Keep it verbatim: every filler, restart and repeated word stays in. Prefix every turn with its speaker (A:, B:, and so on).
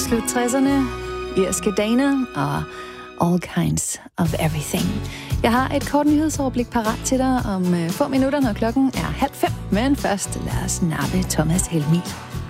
A: slut tresserne, irske Dana og All Kinds of Everything. Jeg har et kort nyhedsoverblik parat til dig om få minutter, når klokken er halv fem. Men først lad os nappe Thomas Helmig.